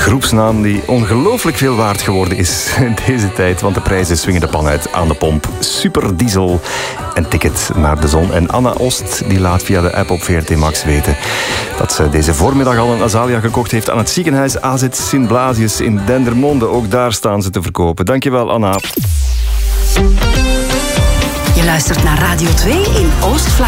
groepsnaam die ongelooflijk veel waard geworden is in deze tijd, want de prijzen swingen de pan uit aan de pomp. Superdiesel en ticket naar de zon. En Anna Ost die laat via de app op VRT Max weten dat ze deze voormiddag al een Azalia gekocht heeft aan het ziekenhuis AZ Sint-Blasius in Dendermonde. Ook daar staan ze te verkopen. Dankjewel, Anna. Je luistert naar Radio 2 in Oost-Vlaanderen.